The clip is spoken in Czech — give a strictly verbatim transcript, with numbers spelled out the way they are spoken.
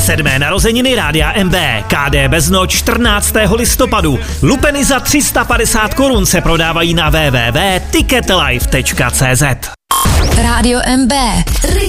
Sedmé narozeniny Rádia M B. K D Bezno čtrnáctého listopadu. Lupeny za tři sta padesát korun se prodávají na w w w tečka ticketlife tečka c z. Rádio M B.